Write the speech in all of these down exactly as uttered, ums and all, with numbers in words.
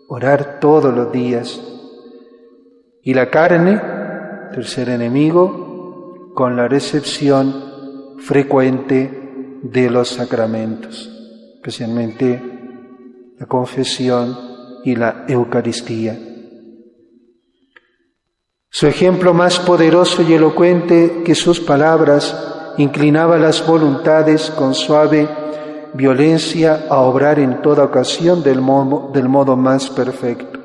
orar todos los días. Y la carne, tercer enemigo, con la recepción frecuente de los sacramentos, especialmente la confesión y la Eucaristía. Su ejemplo más poderoso y elocuente que sus palabras inclinaba las voluntades con suave violencia a obrar en toda ocasión del modo, del modo más perfecto.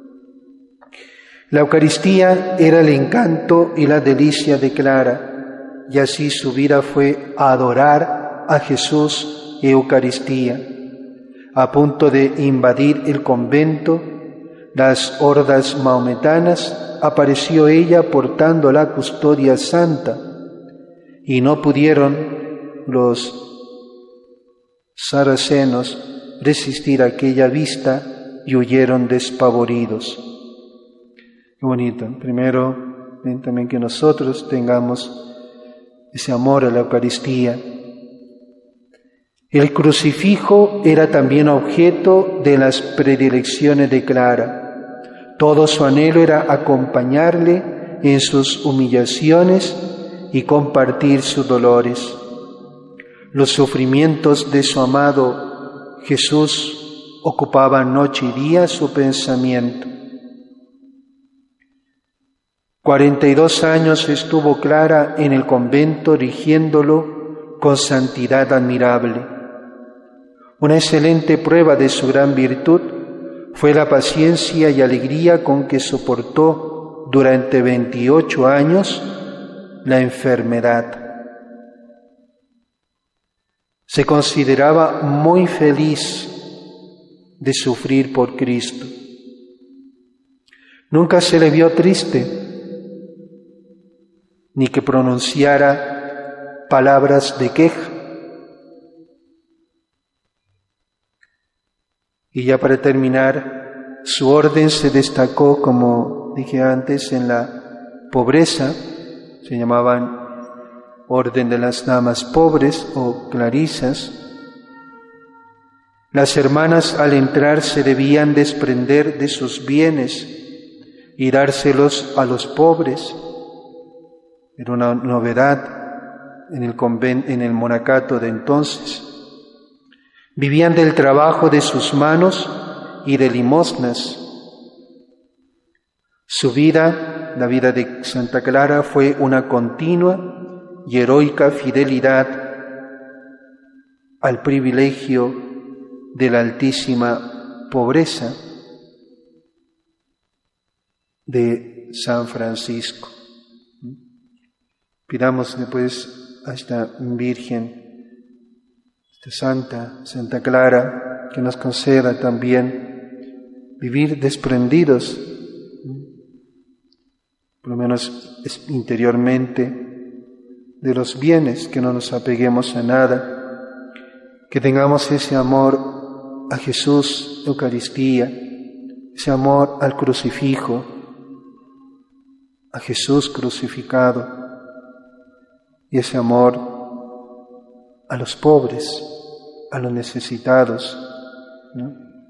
La Eucaristía era el encanto y la delicia de Clara, y así su vida fue adorar a Jesús y Eucaristía. A punto de invadir el convento, las hordas maometanas, apareció ella portando la custodia santa, y no pudieron los saracenos resistir aquella vista y huyeron despavoridos. Qué bonito. Primero, ven también que nosotros tengamos ese amor a la Eucaristía. El crucifijo era también objeto de las predilecciones de Clara. Todo su anhelo era acompañarle en sus humillaciones y compartir sus dolores. Los sufrimientos de su amado Jesús ocupaban noche y día su pensamiento. Cuarenta y dos años estuvo Clara en el convento rigiéndolo con santidad admirable. Una excelente prueba de su gran virtud fue la paciencia y alegría con que soportó durante veintiocho años la enfermedad. Se consideraba muy feliz de sufrir por Cristo. Nunca se le vio triste, ni que pronunciara palabras de queja. Y ya para terminar, su orden se destacó, como dije antes, en la pobreza. Se llamaban Orden de las Damas Pobres o Clarisas. Las hermanas al entrar se debían desprender de sus bienes y dárselos a los pobres. Era una novedad en el convento, en el monacato de entonces. Vivían del trabajo de sus manos y de limosnas. Su vida, la vida de Santa Clara, fue una continua y heroica fidelidad al privilegio de la altísima pobreza de San Francisco. Pidamos después a esta Virgen, esta Santa, Santa Clara, que nos conceda también vivir desprendidos, por lo menos interiormente, de los bienes, que no nos apeguemos a nada, que tengamos ese amor a Jesús, Eucaristía, ese amor al crucifijo, a Jesús crucificado, y ese amor a los pobres, a los necesitados, ¿no?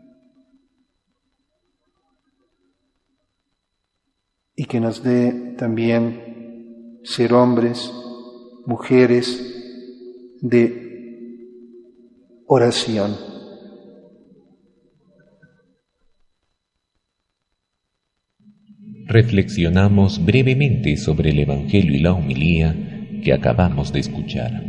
Y que nos dé también ser hombres, mujeres de oración. Reflexionamos brevemente sobre el Evangelio y la homilía que acabamos de escuchar.